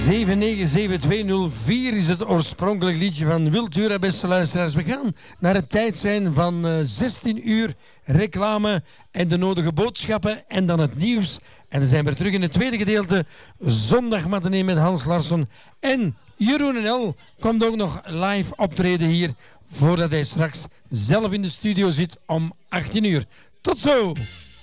7970204 is het oorspronkelijk liedje van Wiltura, beste luisteraars. We gaan naar het tijdsein van 16 uur, reclame en de nodige boodschappen en dan het nieuws. En dan zijn we terug in het tweede gedeelte, zondagmatinee met Hans Larsson. En Jeroen NL komt ook nog live optreden hier, voordat hij straks zelf in de studio zit om 18 uur. Tot zo!